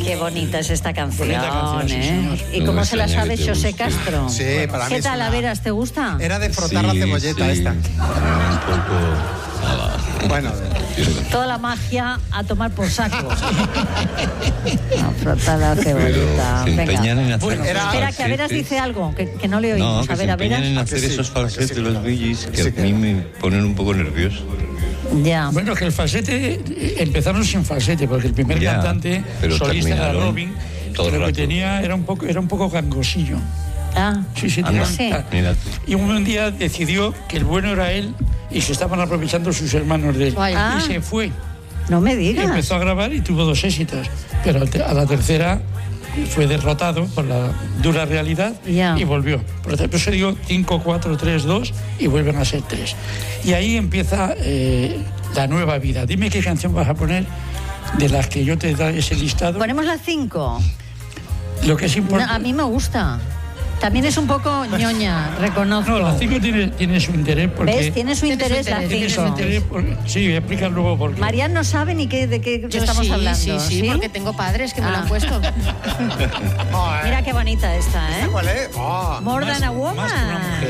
Qué bonita es esta canción, Bonita canción, sí, señor. ¿Y No cómo me se la extraña sabe que te José guste. Castro? Sí, para mí ¿Qué es tal, una- a veras, te gusta? Era de frotar la cebolleta esta. Un poco... Nada. Bueno, Toda la magia a tomar por saco. A frotar la Pero cebollita. se Venga. empeñan en hacer Bueno, esos Espera, que a veras falsetes. dice algo que no le No, oímos. que A se ver, a empeñan en veras. hacer sí? esos falsetes Sí, los claro. Bee que Sí, a mí me ponen un poco nervioso. Ya. Bueno, que el falsete, empezaron sin falsete, porque el primer Ya, cantante pero solista era terminaron Robin, todo el pero lo que rato. tenía era un poco gangosillo. Ah, Sí, Anda, tenía- sí. mira tú. Y un día decidió que el bueno era él y se estaban aprovechando sus hermanos de él. Vaya. Y se fue. no me Y digas. empezó a grabar y tuvo 2 éxitos. Pero a la tercera fue derrotado por la dura realidad Ya. y volvió. Por ejemplo, se dio 5, 4, 3, 2 y vuelven a ser 3. Y ahí empieza la nueva vida. Dime qué canción vas a poner de las que yo te da ese listado. Ponemos las 5. Lo que es No, importante. a mí me gusta. También es un poco ñoña, reconozco. No, la 5 tiene su interés porque. ¿Ves? Tiene su interés la tiene su 5. interés sí, explica luego por qué. Marian no sabe ni de qué Yo estamos sí, hablando. Sí, porque tengo padres que me lo han puesto. Mira qué bonita esta, ¿eh? ¿cuál es? Oh, More than a Más que una woman. mujer.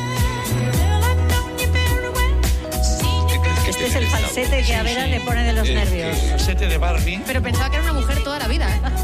Este es el falsete que a Vera le pone de los nervios. El falsete de Barbie. Pero pensaba que era una mujer toda la vida, ¿eh?